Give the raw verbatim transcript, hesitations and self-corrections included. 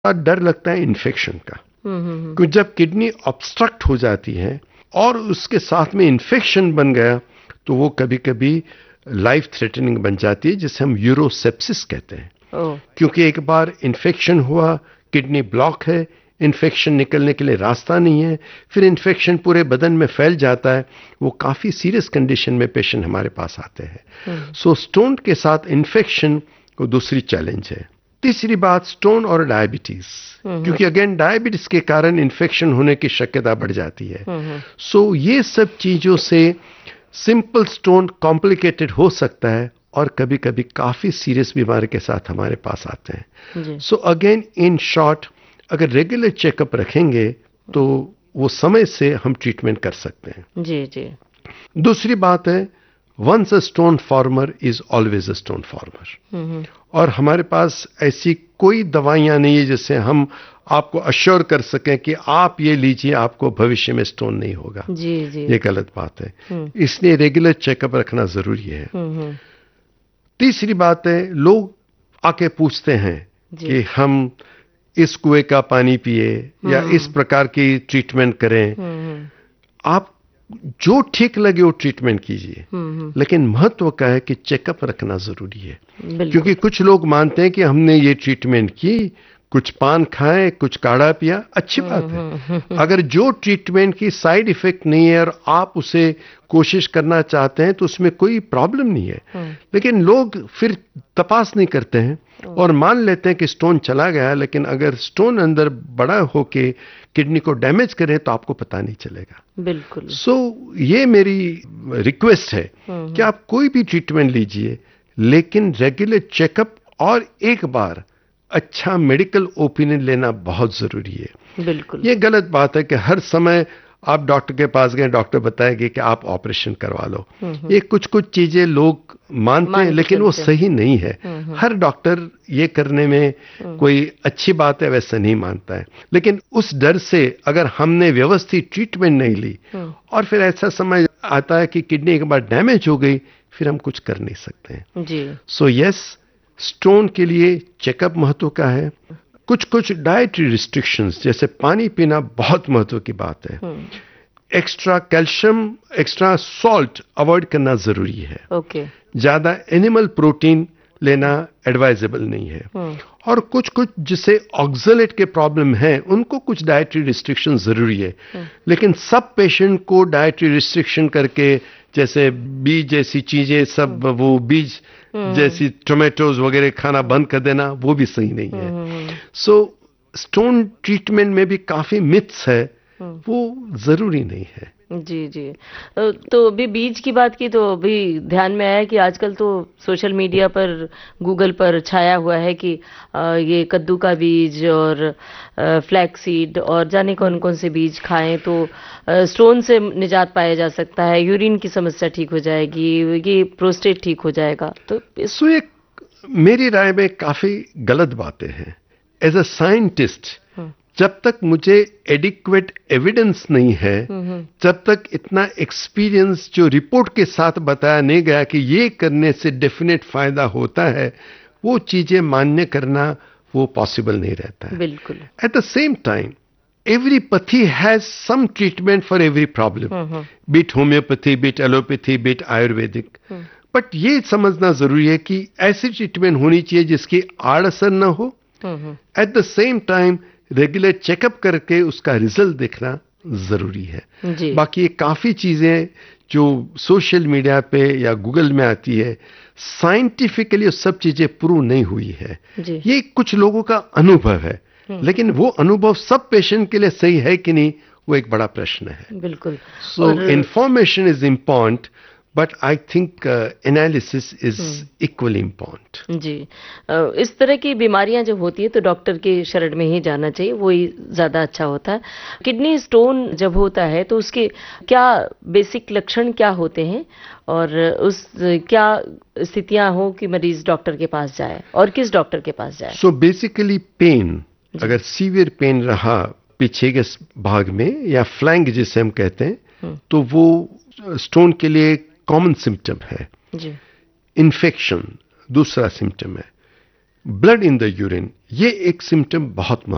डर लगता है इन्फेक्शन का, हम्म हम्म क्योंकि जब किडनी ऑब्स्ट्रक्ट हो जाती है और उसके साथ में इन्फेक्शन बन गया तो वो कभी कभी लाइफ थ्रेटनिंग बन जाती है, जिसे हम यूरोसेप्सिस कहते हैं। ओ क्योंकि एक बार इन्फेक्शन हुआ, किडनी ब्लॉक है, इन्फेक्शन निकलने के लिए रास्ता नहीं है, फिर इन्फेक्शन पूरे बदन में फैल जाता है, वो काफ़ी सीरियस कंडीशन में पेशेंट हमारे पास आते हैं। सो स्टोन के साथ इन्फेक्शन को दूसरी चैलेंज है। तीसरी बात स्टोन और डायबिटीज, क्योंकि अगेन डायबिटीज के कारण इन्फेक्शन होने की शक्यता बढ़ जाती है। सो so, ये सब चीजों से सिंपल स्टोन कॉम्प्लिकेटेड हो सकता है और कभी कभी काफी सीरियस बीमारी के साथ हमारे पास आते हैं। सो अगेन इन शॉर्ट, अगर रेगुलर चेकअप रखेंगे तो वो समय से हम ट्रीटमेंट कर सकते हैं। जी जी। दूसरी बात है, once a stone farmer is always a stone farmer. और हमारे पास ऐसी कोई दवाइयां नहीं है जिससे हम आपको अश्योर कर सकें कि आप ये लीजिए, आपको भविष्य में स्टोन नहीं होगा। जी जी। ये गलत बात है, इसलिए रेगुलर चेकअप रखना जरूरी है। तीसरी बात है, लोग आके पूछते हैं कि हम इस कुएं का पानी पिए या इस प्रकार की ट्रीटमेंट करें। आप जो ठीक लगे वो ट्रीटमेंट कीजिए, लेकिन महत्व का है कि चेकअप रखना जरूरी है। क्योंकि कुछ लोग मानते हैं कि हमने ये ट्रीटमेंट की, कुछ पान खाए, कुछ काढ़ा पिया, अच्छी बात है। अगर जो ट्रीटमेंट की साइड इफेक्ट नहीं है और आप उसे कोशिश करना चाहते हैं तो उसमें कोई प्रॉब्लम नहीं है। लेकिन लोग फिर तपास नहीं करते हैं और मान लेते हैं कि स्टोन चला गया, लेकिन अगर स्टोन अंदर बड़ा होके किडनी को डैमेज करे तो आपको पता नहीं चलेगा। बिल्कुल। सो so, ये मेरी रिक्वेस्ट है कि आप कोई भी ट्रीटमेंट लीजिए, लेकिन रेगुलर चेकअप और एक बार अच्छा मेडिकल ओपिनियन लेना बहुत जरूरी है। बिल्कुल। ये गलत बात है कि हर समय आप डॉक्टर के पास गए, डॉक्टर बताएंगे कि आप ऑपरेशन करवा लो। ये कुछ कुछ चीजें लोग मानते हैं, लेकिन वो सही नहीं है। हर डॉक्टर ये करने में कोई अच्छी बात है वैसा नहीं मानता है। लेकिन उस डर से अगर हमने व्यवस्थित ट्रीटमेंट नहीं ली और फिर ऐसा समझ आता है कि किडनी एक बार डैमेज हो गई, फिर हम कुछ कर नहीं सकते हैं। जी। सो यस, स्टोन के लिए चेकअप महत्व का है। कुछ कुछ डाइटरी रिस्ट्रिक्शंस, जैसे पानी पीना बहुत महत्व की बात है। Extra calcium, extra salt avoid करना जरूरी है। ओके। ज्यादा एनिमल प्रोटीन लेना एडवाइजेबल नहीं है। और कुछ कुछ जिसे ऑक्सलेट के प्रॉब्लम है उनको कुछ डाइटरी रिस्ट्रिक्शन जरूरी है। लेकिन सब पेशेंट को डाइटरी रिस्ट्रिक्शन करके, जैसे बीज जैसी चीजें, सब वो बीज जैसी टोमेटोज वगैरह खाना बंद कर देना, वो भी सही नहीं है। सो स्टोन ट्रीटमेंट में भी काफी मिथ्स है, वो जरूरी नहीं है। जी जी। तो अभी बीज की बात की तो अभी ध्यान में आया कि आजकल तो सोशल मीडिया पर, गूगल पर छाया हुआ है कि ये कद्दू का बीज और फ्लैक्स सीड और जाने कौन कौन से बीज खाएं तो स्टोन से निजात पाया जा सकता है, यूरिन की समस्या ठीक हो जाएगी, ये प्रोस्टेट ठीक हो जाएगा। तो सो एक मेरी राय में काफी गलत बातें हैं। एज अ साइंटिस्ट, जब तक मुझे एडिक्वेट एविडेंस नहीं है, जब तक इतना एक्सपीरियंस जो रिपोर्ट के साथ बताया नहीं गया कि ये करने से डेफिनेट फायदा होता है, वो चीजें मान्य करना वो पॉसिबल नहीं रहता है। बिल्कुल। At the same time, every pathy has some treatment for every problem, beat homeopathy, beat allopathy, beat Ayurvedic. But ये समझना जरूरी है कि ऐसी ट्रीटमेंट होनी चाहिए जिसकी आड़ असर न हो। At the same time regular checkup करके उसका रिजल्ट देखना जरूरी है। जी। बाकी ये काफी चीजें जो सोशल मीडिया पे या गूगल में आती है, साइंटिफिकली सब चीजें प्रूव नहीं हुई है। जी। ये कुछ लोगों का अनुभव है, लेकिन वो अनुभव सब पेशेंट के लिए सही है कि नहीं, वो एक बड़ा प्रश्न है। बिल्कुल। सो information is important, but I think analysis is equally important. जी। इस तरह की बीमारियां जो होती है तो डॉक्टर की शरण में ही जाना चाहिए, वही ज्यादा अच्छा होता है। किडनी स्टोन जब होता है तो उसके क्या बेसिक लक्षण क्या होते हैं और उस क्या स्थितियां हो कि मरीज डॉक्टर के पास जाए और किस डॉक्टर के पास जाए? सो बेसिकली पेन, अगर सीवियर पेन रहा पीछे के भाग में या फ्लैंक जिसे हम कहते हैं, तो वो स्टोन के लिए कॉमन सिम्टम है। जी। इन्फेक्शन दूसरा सिम्टम है। ब्लड इन द यूरिन, ये एक सिम्टम बहुत